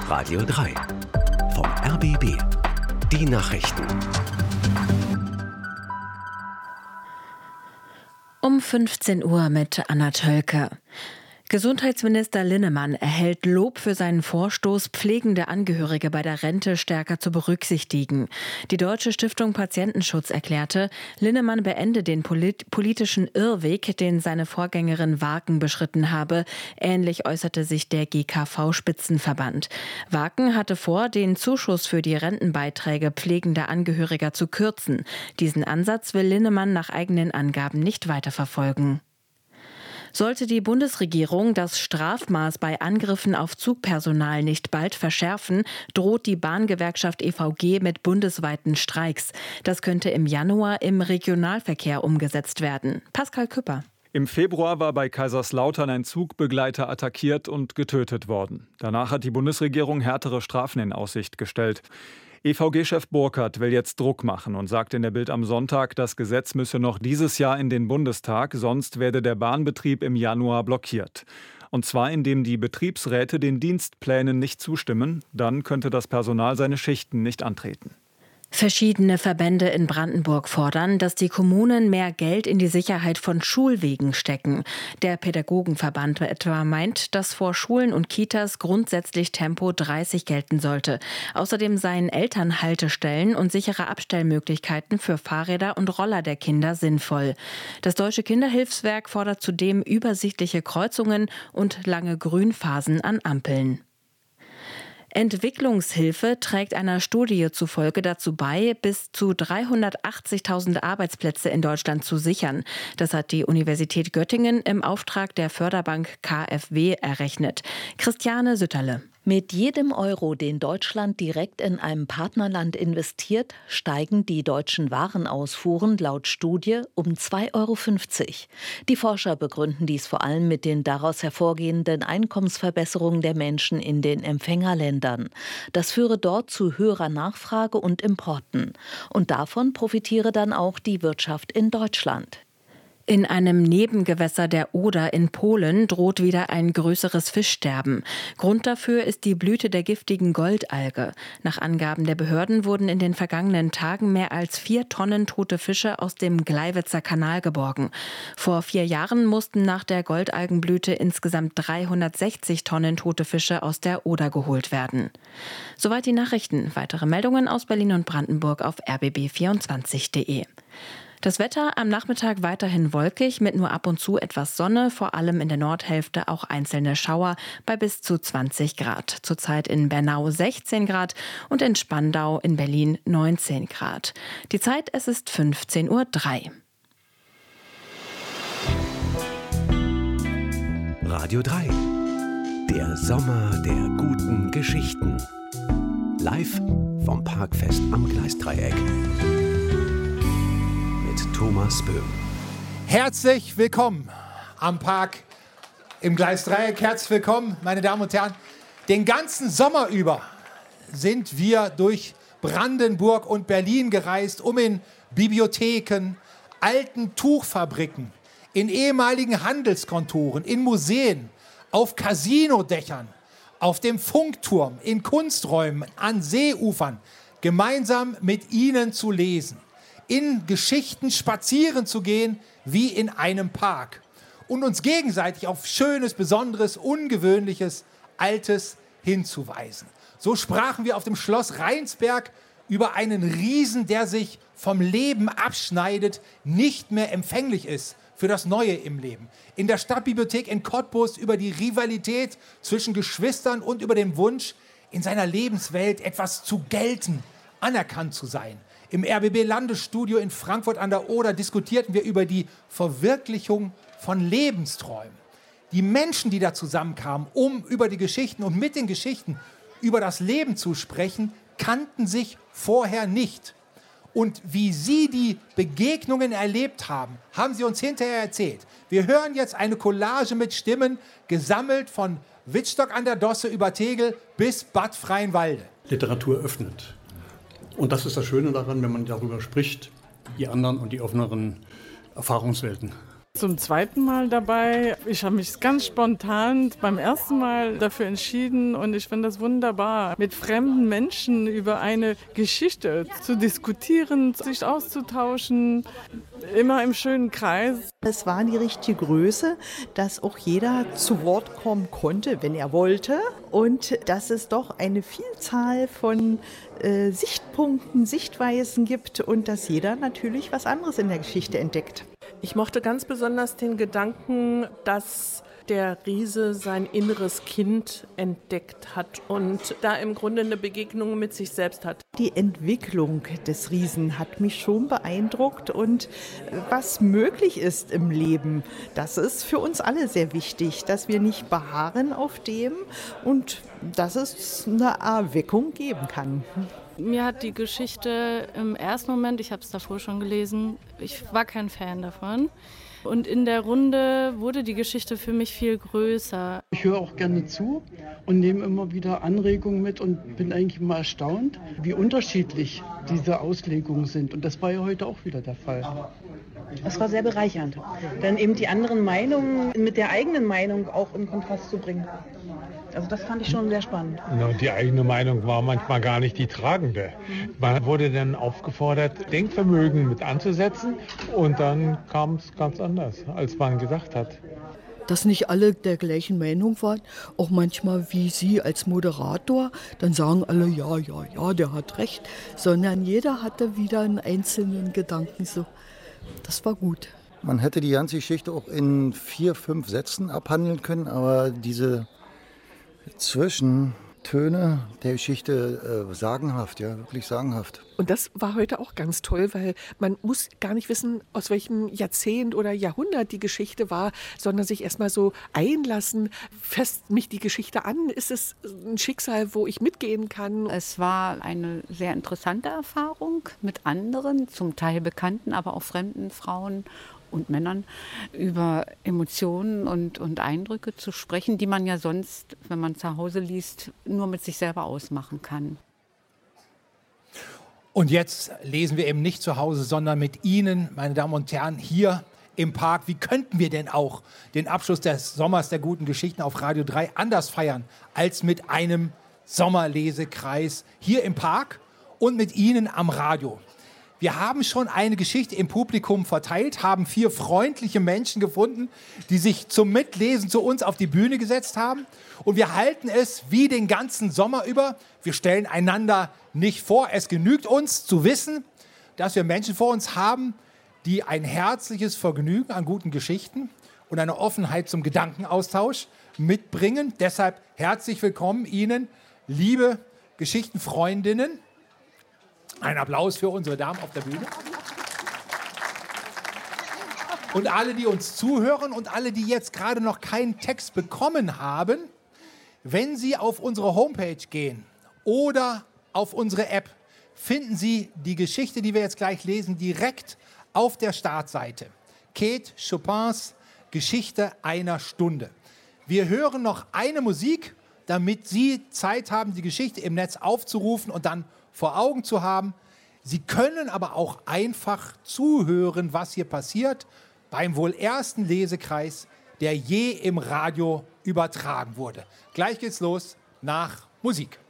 Radio 3 vom RBB. Die Nachrichten. Um 15 Uhr mit Anna Tölke. Gesundheitsminister Linnemann erhält Lob für seinen Vorstoß, pflegende Angehörige bei der Rente stärker zu berücksichtigen. Die Deutsche Stiftung Patientenschutz erklärte, Linnemann beende den politischen Irrweg, den seine Vorgängerin Waaken beschritten habe. Ähnlich äußerte sich der GKV-Spitzenverband. Waaken hatte vor, den Zuschuss für die Rentenbeiträge pflegender Angehöriger zu kürzen. Diesen Ansatz will Linnemann nach eigenen Angaben nicht weiterverfolgen. Sollte die Bundesregierung das Strafmaß bei Angriffen auf Zugpersonal nicht bald verschärfen, droht die Bahngewerkschaft EVG mit bundesweiten Streiks. Das könnte im Januar im Regionalverkehr umgesetzt werden. Pascal Küpper. Im Februar war bei Kaiserslautern ein Zugbegleiter attackiert und getötet worden. Danach hat die Bundesregierung härtere Strafen in Aussicht gestellt. EVG-Chef Burkhardt will jetzt Druck machen und sagt in der Bild am Sonntag, das Gesetz müsse noch dieses Jahr in den Bundestag, sonst werde der Bahnbetrieb im Januar blockiert. Und zwar indem die Betriebsräte den Dienstplänen nicht zustimmen, dann könnte das Personal seine Schichten nicht antreten. Verschiedene Verbände in Brandenburg fordern, dass die Kommunen mehr Geld in die Sicherheit von Schulwegen stecken. Der Pädagogenverband etwa meint, dass vor Schulen und Kitas grundsätzlich Tempo 30 gelten sollte. Außerdem seien Elternhaltestellen und sichere Abstellmöglichkeiten für Fahrräder und Roller der Kinder sinnvoll. Das Deutsche Kinderhilfswerk fordert zudem übersichtliche Kreuzungen und lange Grünphasen an Ampeln. Entwicklungshilfe trägt einer Studie zufolge dazu bei, bis zu 380.000 Arbeitsplätze in Deutschland zu sichern. Das hat die Universität Göttingen im Auftrag der Förderbank KfW errechnet. Christiane Sütterle. Mit jedem Euro, den Deutschland direkt in einem Partnerland investiert, steigen die deutschen Warenausfuhren laut Studie um 2,50 Euro. Die Forscher begründen dies vor allem mit den daraus hervorgehenden Einkommensverbesserungen der Menschen in den Empfängerländern. Das führe dort zu höherer Nachfrage und Importen. Und davon profitiere dann auch die Wirtschaft in Deutschland. In einem Nebengewässer der Oder in Polen droht wieder ein größeres Fischsterben. Grund dafür ist die Blüte der giftigen Goldalge. Nach Angaben der Behörden wurden in den vergangenen Tagen mehr als 4 Tonnen tote Fische aus dem Gleiwitzer Kanal geborgen. Vor 4 Jahren mussten nach der Goldalgenblüte insgesamt 360 Tonnen tote Fische aus der Oder geholt werden. Soweit die Nachrichten. Weitere Meldungen aus Berlin und Brandenburg auf rbb24.de. Das Wetter am Nachmittag weiterhin wolkig, mit nur ab und zu etwas Sonne, vor allem in der Nordhälfte auch einzelne Schauer bei bis zu 20 Grad. Zurzeit in Bernau 16 Grad und in Spandau in Berlin 19 Grad. Die Zeit, es ist 15:03 Uhr. Radio 3. Der Sommer der guten Geschichten. Live vom Parkfest am Gleisdreieck. Thomas Böhm. Herzlich willkommen am Park im Gleisdreieck. Herzlich willkommen, meine Damen und Herren. Den ganzen Sommer über sind wir durch Brandenburg und Berlin gereist, um in Bibliotheken, alten Tuchfabriken, in ehemaligen Handelskontoren, in Museen, auf Casinodächern, auf dem Funkturm, in Kunsträumen, an Seeufern, gemeinsam mit Ihnen zu lesen. In Geschichten spazieren zu gehen, wie in einem Park. Und uns gegenseitig auf Schönes, Besonderes, Ungewöhnliches, Altes hinzuweisen. So sprachen wir auf dem Schloss Rheinsberg über einen Riesen, der sich vom Leben abschneidet, nicht mehr empfänglich ist für das Neue im Leben. In der Stadtbibliothek in Cottbus über die Rivalität zwischen Geschwistern und über den Wunsch, in seiner Lebenswelt etwas zu gelten, anerkannt zu sein. Im RBB-Landesstudio in Frankfurt an der Oder diskutierten wir über die Verwirklichung von Lebensträumen. Die Menschen, die da zusammenkamen, um über die Geschichten und mit den Geschichten über das Leben zu sprechen, kannten sich vorher nicht. Und wie sie die Begegnungen erlebt haben, haben sie uns hinterher erzählt. Wir hören jetzt eine Collage mit Stimmen, gesammelt von Wittstock an der Dosse über Tegel bis Bad Freienwalde. Literatur öffnet. Und das ist das Schöne daran, wenn man darüber spricht, die anderen und die offeneren Erfahrungswelten Zum zweiten Mal dabei. Ich habe mich ganz spontan beim ersten Mal dafür entschieden und ich finde das wunderbar, mit fremden Menschen über eine Geschichte zu diskutieren, sich auszutauschen, immer im schönen Kreis. Es war die richtige Größe, dass auch jeder zu Wort kommen konnte, wenn er wollte, und dass es doch eine Vielzahl von Sichtpunkten, Sichtweisen gibt und dass jeder natürlich was anderes in der Geschichte entdeckt. Ich mochte ganz besonders den Gedanken, dass der Riese sein inneres Kind entdeckt hat und da im Grunde eine Begegnung mit sich selbst hat. Die Entwicklung des Riesen hat mich schon beeindruckt und was möglich ist im Leben, das ist für uns alle sehr wichtig, dass wir nicht beharren auf dem und dass es eine Erweckung geben kann. Mir hat die Geschichte im ersten Moment, ich habe es davor schon gelesen, ich war kein Fan davon. Und in der Runde wurde die Geschichte für mich viel größer. Ich höre auch gerne zu und nehme immer wieder Anregungen mit und bin eigentlich immer erstaunt, wie unterschiedlich diese Auslegungen sind. Und das war ja heute auch wieder der Fall. Es war sehr bereichernd, dann eben die anderen Meinungen mit der eigenen Meinung auch in Kontrast zu bringen. Also das fand ich schon sehr spannend. Die eigene Meinung war manchmal gar nicht die tragende. Man wurde dann aufgefordert, Denkvermögen mit anzusetzen und dann kam es ganz anders, als man gedacht hat. Dass nicht alle der gleichen Meinung waren, auch manchmal wie Sie als Moderator, dann sagen alle, ja, der hat recht, sondern jeder hatte wieder einen einzelnen Gedanken so. Das war gut. Man hätte die ganze Geschichte auch in 4, 5 Sätzen abhandeln können, aber diese Zwischentöne der Geschichte sagenhaft, ja, wirklich sagenhaft. Und das war heute auch ganz toll, weil man muss gar nicht wissen, aus welchem Jahrzehnt oder Jahrhundert die Geschichte war, sondern sich erstmal so einlassen, fasst mich die Geschichte an, ist es ein Schicksal, wo ich mitgehen kann. Es war eine sehr interessante Erfahrung mit anderen, zum Teil bekannten, aber auch fremden Frauen und Männern über Emotionen und Eindrücke zu sprechen, die man ja sonst, wenn man zu Hause liest, nur mit sich selber ausmachen kann. Und jetzt lesen wir eben nicht zu Hause, sondern mit Ihnen, meine Damen und Herren, hier im Park. Wie könnten wir denn auch den Abschluss des Sommers der guten Geschichten auf Radio 3 anders feiern, als mit einem Sommerlesekreis hier im Park und mit Ihnen am Radio? Wir haben schon eine Geschichte im Publikum verteilt, haben 4 freundliche Menschen gefunden, die sich zum Mitlesen zu uns auf die Bühne gesetzt haben. Und wir halten es wie den ganzen Sommer über. Wir stellen einander nicht vor. Es genügt uns zu wissen, dass wir Menschen vor uns haben, die ein herzliches Vergnügen an guten Geschichten und eine Offenheit zum Gedankenaustausch mitbringen. Deshalb herzlich willkommen Ihnen, liebe Geschichtenfreundinnen. Ein Applaus für unsere Damen auf der Bühne. Und alle, die uns zuhören und alle, die jetzt gerade noch keinen Text bekommen haben, wenn Sie auf unsere Homepage gehen oder auf unsere App, finden Sie die Geschichte, die wir jetzt gleich lesen, direkt auf der Startseite. Kate Chopins Geschichte einer Stunde. Wir hören noch eine Musik, damit Sie Zeit haben, die Geschichte im Netz aufzurufen und dann vor Augen zu haben. Sie können aber auch einfach zuhören, was hier passiert beim wohl ersten Lesekreis, der je im Radio übertragen wurde. Gleich geht's los nach Musik.